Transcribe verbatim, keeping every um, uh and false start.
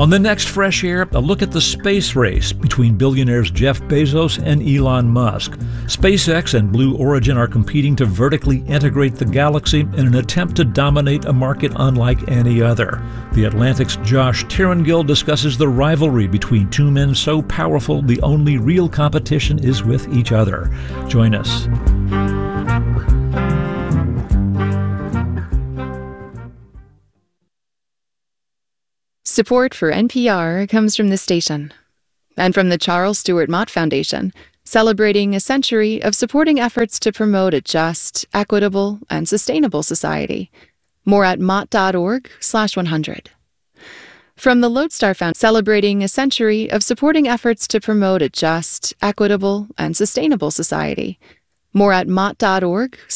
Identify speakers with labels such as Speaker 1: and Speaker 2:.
Speaker 1: On the next Fresh Air, a look at the space race between billionaires Jeff Bezos and Elon Musk. SpaceX and Blue Origin are competing to vertically integrate the galaxy in an attempt to dominate a market unlike any other. The Atlantic's Josh Tirangill discusses the rivalry between two men so powerful the only real competition is with each other. Join us.
Speaker 2: Support for N P R comes from this station and from the Charles Stewart Mott Foundation, celebrating a century of supporting efforts to promote a just, equitable, and sustainable society. More at mott.org slash 100. From the Lodestar Foundation, celebrating a century of supporting efforts to promote a just, equitable, and sustainable society. More at mott.org